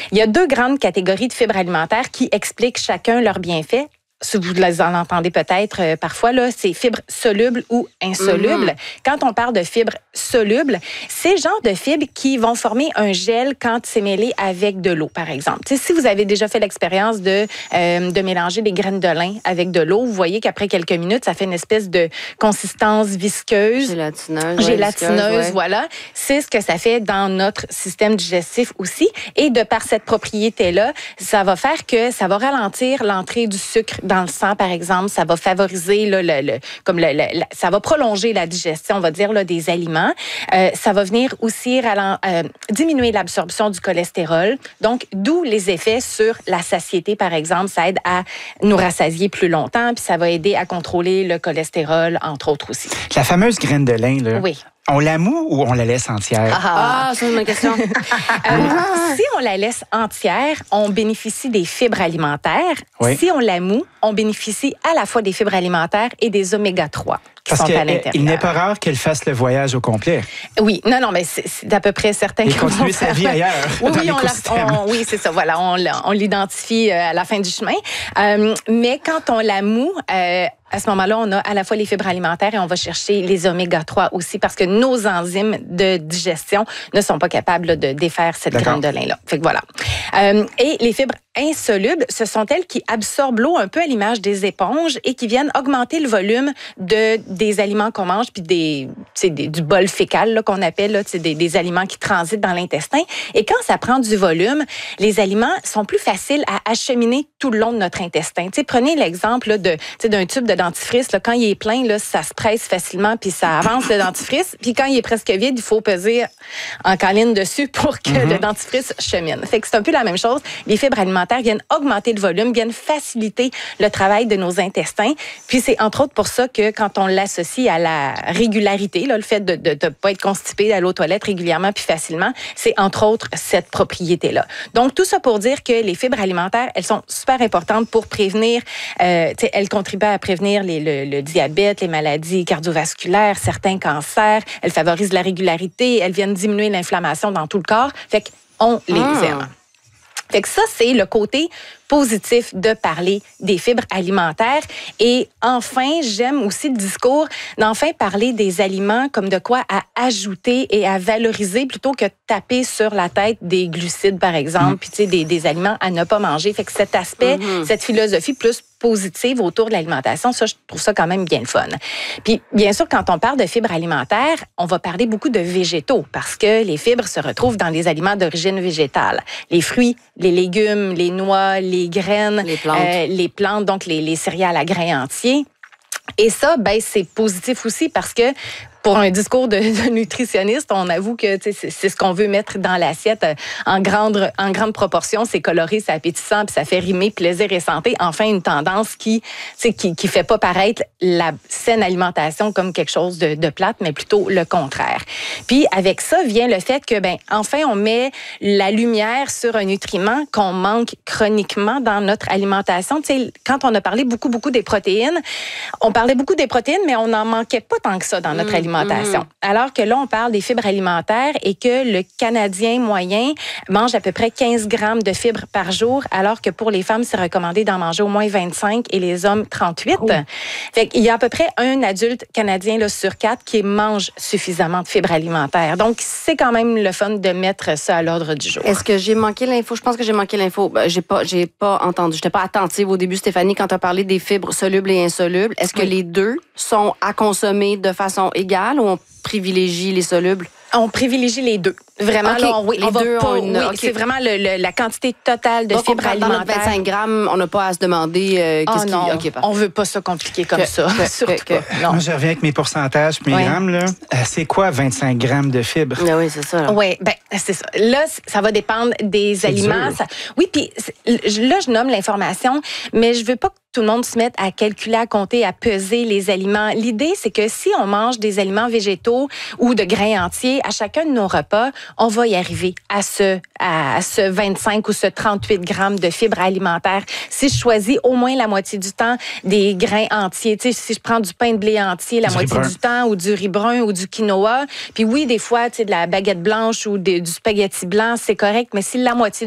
Il y a 2 grandes catégories de fibres alimentaires qui expliquent chacun leurs bienfaits. Si vous en entendez peut-être parfois, là, c'est fibres solubles ou insolubles. Quand on parle de fibres solubles, c'est le genre de fibres qui vont former un gel quand c'est mêlé avec de l'eau, par exemple. Tu sais, si vous avez déjà fait l'expérience de mélanger des graines de lin avec de l'eau, vous voyez qu'après quelques minutes, ça fait une espèce de consistance visqueuse. Gélatineuse, voilà. C'est ce que ça fait dans notre système digestif aussi. Et de par cette propriété-là, ça va faire que ça va ralentir l'entrée du sucre dans le sang, par exemple. Ça va favoriser, là, ça va prolonger la digestion, on va dire, là, des aliments. Ça va venir aussi diminuer l'absorption du cholestérol. Donc, d'où les effets sur la satiété, par exemple. Ça aide à nous rassasier plus longtemps, puis ça va aider à contrôler le cholestérol, entre autres aussi. La fameuse graine de lin, là. Oui. On la moue ou on la laisse entière? C'est une question. Si on la laisse entière, on bénéficie des fibres alimentaires. Oui. Si on la moue, on bénéficie à la fois des fibres alimentaires et des oméga 3 qui sont à l'intérieur. Il n'est pas rare qu'elle fasse le voyage au complet. Oui, non, mais c'est à peu près certain. Et continuer sa vie ailleurs. Oui, c'est ça. Voilà, on l'identifie à la fin du chemin. Mais quand on la moue, à ce moment-là, on a à la fois les fibres alimentaires et on va chercher les oméga 3 aussi parce que nos enzymes de digestion ne sont pas capables là, de défaire cette graine de lin-là. Fait que voilà. Et les fibres insolubles, ce sont elles qui absorbent l'eau un peu à l'image des éponges et qui viennent augmenter le volume des aliments qu'on mange puis du bol fécal là, qu'on appelle là, des aliments qui transitent dans l'intestin. Et quand ça prend du volume, les aliments sont plus faciles à acheminer tout le long de notre intestin. T'sais, prenez l'exemple là, d'un tube de dentifrice. Là, quand il est plein, là, ça se presse facilement puis ça avance le dentifrice. Puis quand il est presque vide, il faut peser en câline dessus pour que le dentifrice chemine. Fait que c'est un peu la même chose. Les fibres alimentaires viennent augmenter le volume, viennent faciliter le travail de nos intestins. Puis c'est entre autres pour ça que quand on l'associe à la régularité, là, le fait de ne pas être constipé, d'aller aux toilettes régulièrement puis facilement, c'est entre autres cette propriété-là. Donc tout ça pour dire que les fibres alimentaires, elles sont super importantes pour prévenir, elles contribuent à prévenir le diabète, les maladies cardiovasculaires, certains cancers. Elles favorisent la régularité, elles viennent diminuer l'inflammation dans tout le corps. Fait qu'on les aime. Fait que ça, c'est le côté positif de parler des fibres alimentaires. Et enfin, j'aime aussi le discours d'enfin parler des aliments comme de quoi à ajouter et à valoriser plutôt que de taper sur la tête des glucides, par exemple, puis tu sais, des aliments à ne pas manger. Fait que cet aspect, cette philosophie plus positive autour de l'alimentation, ça, je trouve ça quand même bien le fun. Puis, bien sûr, quand on parle de fibres alimentaires, on va parler beaucoup de végétaux parce que les fibres se retrouvent dans les aliments d'origine végétale. Les fruits, les légumes, les noix, les graines, les plantes, donc les céréales à grains entiers. Et ça, ben, c'est positif aussi parce que pour un discours de nutritionniste, on avoue que c'est ce qu'on veut mettre dans l'assiette en grande proportion. C'est coloré, c'est appétissant, puis ça fait rimer plaisir et santé. Enfin, une tendance qui fait pas paraître la saine alimentation comme quelque chose de plate, mais plutôt le contraire. Puis avec ça vient le fait que, enfin, on met la lumière sur un nutriment qu'on manque chroniquement dans notre alimentation. Tu sais, quand on a parlé beaucoup des protéines, on parlait beaucoup des protéines, mais on n'en manquait pas tant que ça dans notre alimentation. Alors que là, on parle des fibres alimentaires et que le Canadien moyen mange à peu près 15 grammes de fibres par jour, alors que pour les femmes, c'est recommandé d'en manger au moins 25 et les hommes 38. Fait qu'il y a à peu près un adulte Canadien là, sur 4 qui mange suffisamment de fibres alimentaires. Donc, c'est quand même le fun de mettre ça à l'ordre du jour. Est-ce que j'ai manqué l'info? Je pense que j'ai manqué l'info. J'ai pas entendu. J'étais pas attentive au début, Stéphanie, quand tu as parlé des fibres solubles et insolubles. Est-ce que les deux sont à consommer de façon égale ou on privilégie les solubles? On privilégie les deux. Vraiment, okay. là, on va pas. Okay. C'est vraiment la quantité totale de fibres alimentaires. Dans notre 25 grammes, on n'a pas à se demander qu'est-ce qui... Non, on veut pas ça compliqué comme ça. Surtout pas. Non. Moi, je reviens avec mes pourcentages, mes grammes. Là. C'est quoi 25 grammes de fibres? Oui, c'est ça. Oui, c'est ça. Là, ça va dépendre des aliments. Oui, puis là, je nomme l'information, mais je veux pas que tout le monde se mette à calculer, à compter, à peser les aliments. L'idée, c'est que si on mange des aliments végétaux ou de grains entiers à chacun de nos repas, on va y arriver à ce 25 ou ce 38 grammes de fibres alimentaires. Si je choisis au moins la moitié du temps des grains entiers, tu sais, si je prends du pain de blé entier la moitié du temps ou du riz brun ou du quinoa, puis oui, des fois, tu sais, de la baguette blanche ou du spaghetti blanc, c'est correct, mais si la moitié